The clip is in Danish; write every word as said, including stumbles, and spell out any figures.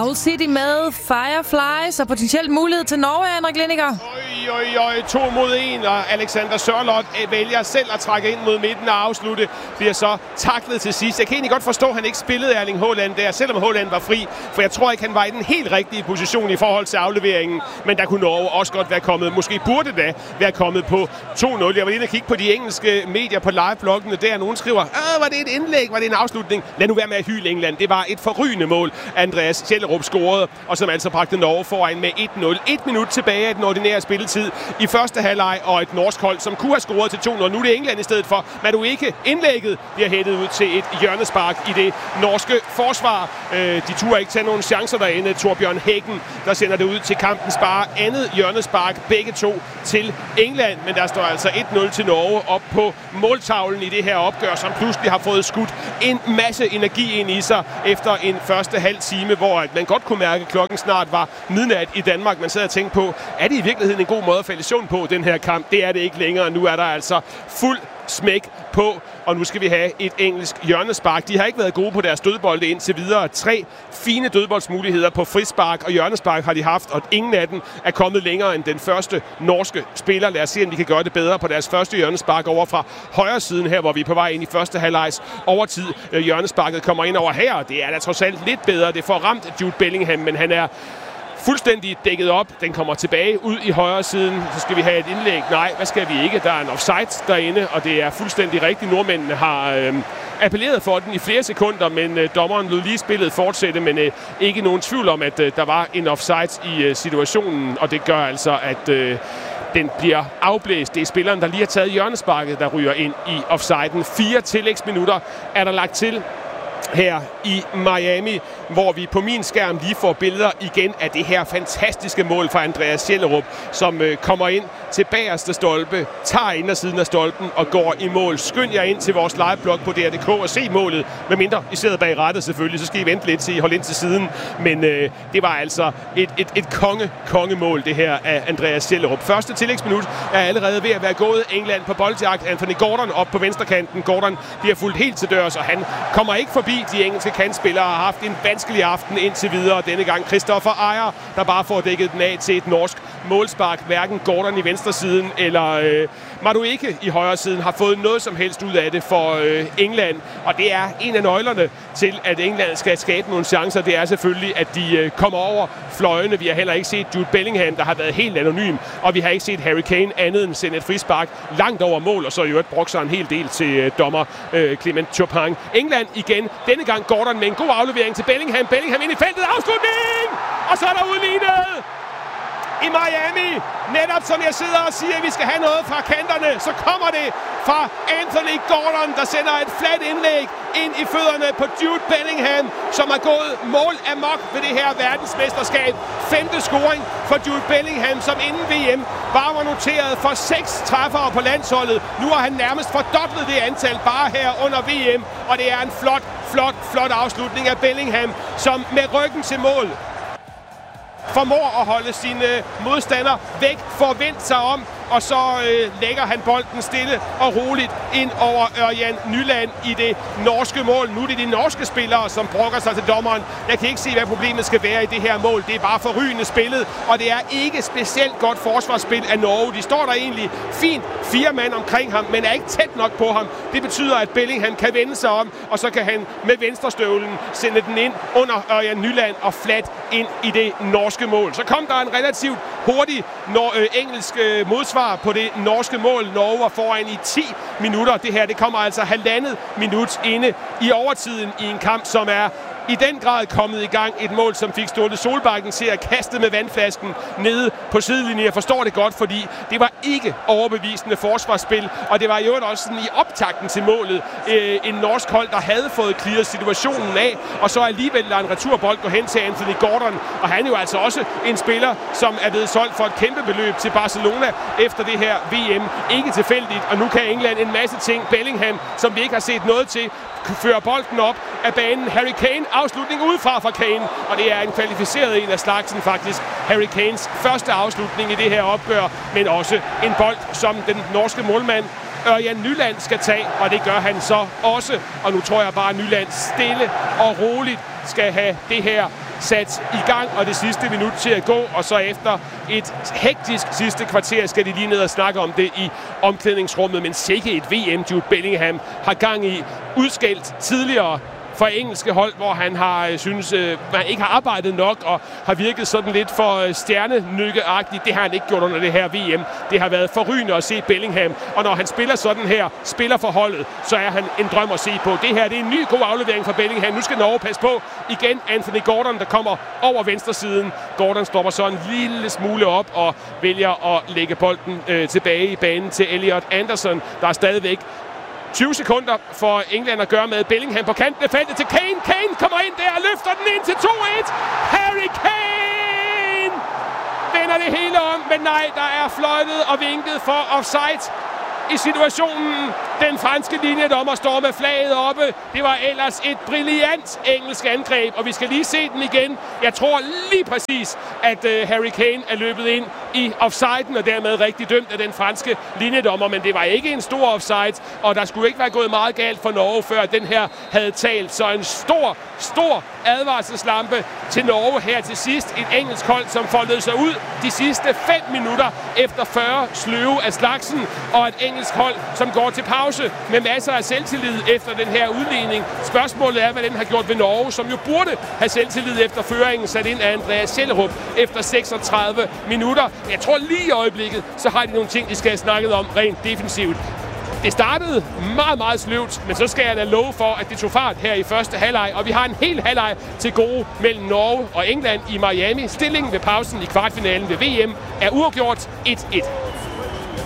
Hull City med Fireflies og potentielt mulighed til Norge, Henrik Lindiger. Oj, oj, oj, to mod en, og Alexander Sørloth vælger selv at trække ind mod midten og afslutte. Bliver så taklet til sidst. Jeg kan egentlig godt forstå, at han ikke spillede Erling Haaland der, selvom Haaland var fri. For jeg tror ikke, han var i den helt rigtige position i forhold til afleveringen. Men der kunne Norge også godt være kommet, måske burde da være kommet på to nul. Jeg var inde og kigge på de engelske medier på live-bloggene der. Nogen skriver, ah, var det et indlæg, var det en afslutning? Lad nu være med at hyle England. Det var et forrygende mål, Andreas Kjellerup scorede, og som altså bragte Norge foran med et nul. Et minut tilbage af den ordinære spilletid i første halvleg, og et norsk hold, som kunne have scoret til to nul. Nu er det England i stedet for. Madueke indlægget bliver hættet ud til et hjørnespark i det norske forsvar. De turde ikke tage nogen chancer derinde. Torbjørn Hækken, der sender det ud til kampens bare andet hjørnespark. Begge to til England, men der står altså et nul til Norge op på måltavlen i det her opgør, som pludselig har fået skudt en masse energi ind i sig efter en første halv time, hvor man godt kunne mærke, at klokken snart var midnat i Danmark. Man sad og tænkte på, er det i virkeligheden en god måde at falde i søvn på, den her kamp? Det er det ikke længere. Nu er der altså fuld smæk på, og nu skal vi have et engelsk hjørnespark. De har ikke været gode på deres dødbolde indtil videre. Tre fine dødboldsmuligheder på frispark og hjørnespark har de haft, og ingen af dem er kommet længere end den første norske spiller. Lad os se, om de kan gøre det bedre på deres første hjørnespark over fra højre siden her, hvor vi er på vej ind i første halvlejs overtid. Hjørnesparket kommer ind over her, og det er da trods alt lidt bedre. Det får ramt Jude Bellingham, men han er fuldstændig dækket op. Den kommer tilbage ud i højre siden. Så skal vi have et indlæg. Nej, hvad skal vi ikke? Der er en offside derinde, og det er fuldstændig rigtigt. Nordmændene har øh, appelleret for den i flere sekunder, men øh, dommeren lod lige spillet fortsætte, men øh, ikke nogen tvivl om, at øh, der var en offside i øh, situationen, og det gør altså, at øh, den bliver afblæst. Det er spilleren, der lige har taget hjørnesparket, der ryger ind i offsiden. Fire tillægsminutter er der lagt til her i Miami, hvor vi på min skærm lige får billeder igen af det her fantastiske mål fra Andreas Kjellerup, som øh, kommer ind til bagerste stolpe, tager indersiden af stolpen og går i mål. Skynd jer ind til vores liveblog på D R punktum d k og se målet, medmindre I sidder bag rattet selvfølgelig, så skal I vente lidt til I holder ind til siden. Men øh, det var altså et, et, et konge, kongemål, det her af Andreas Kjellerup. Første tillægsminut er allerede ved at være gået. England på boldjagt. Anthony Gordon op på venstrekanten. Gordon bliver fulgt helt til dørs, og han kommer ikke forbi. De engelske kantspillere har haft en vanskelig aften indtil videre. Denne gang Christopher Ajer, der bare får dækket den af til et norsk målspark. Hverken Gordon i venstre siden eller øh, Madueke i højre siden har fået noget som helst ud af det for øh, England. Og det er en af nøglerne til, at England skal skabe nogle chancer. Det er selvfølgelig, at de øh, kommer over fløjene. Vi har heller ikke set Jude Bellingham, der har været helt anonym. Og vi har ikke set Harry Kane andet end sende et frispark langt over mål. Og så i øvrigt brugte sig en hel del til øh, dommer øh, Clement Chopin. England igen. Denne gang Gordon med en god aflevering til Bellingham. Bellingham ind i feltet. Afslutning! Og så er der udlignet i Miami. Netop som jeg sidder og siger, at vi skal have noget fra kanterne, så kommer det fra Anthony Gordon, der sender et fladt indlæg ind i fødderne på Jude Bellingham, som har gået mål amok ved det her verdensmesterskab. Femte scoring for Jude Bellingham, som inden V M bare var noteret for seks træffere på landsholdet. Nu har han nærmest fordoblet det antal bare her under V M, og det er en flot, flot, flot afslutning af Bellingham, som med ryggen til mål formår at holde sine modstandere væk, forvente sig om, og så øh, lægger han bolden stille og roligt ind over Ørjan Nyland i det norske mål. Nu er det de norske spillere, som brokker sig til dommeren. Jeg kan ikke se, hvad problemet skal være i det her mål. Det er bare forrygende spillet, og det er ikke specielt godt forsvarsspil af Norge. De står der egentlig fint, fire mand omkring ham, men er ikke tæt nok på ham. Det betyder, at Bellingham kan vende sig om, og så kan han med venstrestøvlen sende den ind under Ørjan Nyland og flat ind i det norske mål. Så kom der en relativt hurtig nor- øh, engelsk øh, modsvar på det norske mål. Norge var foran i ti minutter. Det her, det kommer altså halvandet minut inde i overtiden i en kamp, som er i den grad kommet i gang. Et mål, som fik Ståle Solbakken til at kaste med vandflasken nede på sidelinjen. Jeg forstår det godt, fordi det var ikke overbevisende forsvarsspil, og det var jo også sådan i optakten til målet øh, en norsk hold, der havde fået clearet situationen af, og så alligevel lader en returbold gå hen til Anthony Gordon, og han er jo altså også en spiller, som er blevet solgt for et kæmpe beløb til Barcelona efter det her V M. Ikke tilfældigt, og nu kan England en masse ting. Bellingham, som vi ikke har set noget til, fører bolden op af banen. Harry Kane, afslutning udefra fra Kane, og det er en kvalificeret en af slagsen faktisk. Harry Kanes første afslutning i det her opgør, men også en bold, som den norske målmand Ørjan Nyland skal tage, og det gør han så også. Og nu tror jeg bare, at Nyland stille og roligt skal have det her sat i gang, og det sidste minut til at gå, og så efter et hektisk sidste kvarter skal de lige ned og snakke om det i omklædningsrummet, men sikke et V M Jude Bellingham har gang i, udskældt tidligere for engelske hold, hvor han har synes, øh, man ikke har arbejdet nok og har virket sådan lidt for øh, stjernenykkeagtigt. Det har han ikke gjort under det her V M. Det har været forrygende at se Bellingham, og når han spiller sådan her, spiller for holdet, så er han en drøm at se på. Det her det er en ny god aflevering for Bellingham. Nu skal Norge passe på. Igen Anthony Gordon, der kommer over venstre siden. Gordon stopper så en lille smule op og vælger at lægge bolden øh, tilbage i banen til Elliot Anderson, der er stadigvæk tyve sekunder for England at gøre med. Bellingham på kanten af feltet til Kane. Kane kommer ind der og løfter den ind til to et. Harry Kane vender det hele om, men nej, der er fløjtet og vinket for offside i situationen. Den franske linjedommer står med flaget oppe. Det var ellers et brilliant engelsk angreb, og vi skal lige se den igen. Jeg tror lige præcis, at uh, Harry Kane er løbet ind i offsiden, og dermed rigtig dømt af den franske linjedommer, men det var ikke en stor offside, og der skulle ikke være gået meget galt for Norge, før den her havde talt. Så en stor, stor advarselslampe til Norge her til sidst. Et engelsk hold, som foldede sig ud de sidste fem minutter efter fyrre sløve af slagsen, og et engelsk hold, som går til pause med masser af selvtillid efter den her udligning. Spørgsmålet er, hvad den har gjort ved Norge, som jo burde have selvtillid efter føringen sat ind af Andreas Schellerup efter seksogtredive minutter. Jeg tror lige i øjeblikket, så har de nogle ting, de skal have snakket om rent defensivt. Det startede meget, meget sløvt, men så skal jeg da love for, at det tog fart her i første halvleg, og vi har en hel halvleg til gode mellem Norge og England i Miami. Stillingen ved pausen i kvartfinalen ved V M er uafgjort et et.